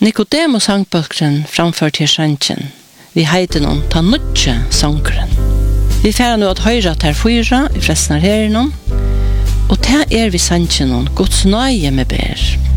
Nikodemo sangbøkren framført til sangen. Vi heiter noen ta nødje sangren. Vi færer nå at høyre ter 4 i fresten av herren, og ta vi sangen noen Guds nøye med ber.